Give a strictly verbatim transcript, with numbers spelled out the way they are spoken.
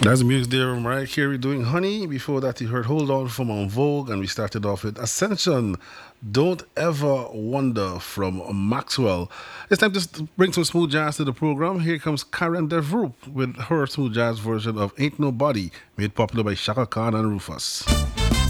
That's the music there, Mariah Carey doing Honey. Before that, you heard Hold On from On Vogue, and we started off with Ascension, Don't Ever Wonder from Maxwell. It's time to s- bring some smooth jazz to the program. Here comes Karen DeVroop with her smooth jazz version of Ain't Nobody, made popular by Shaka Khan and Rufus.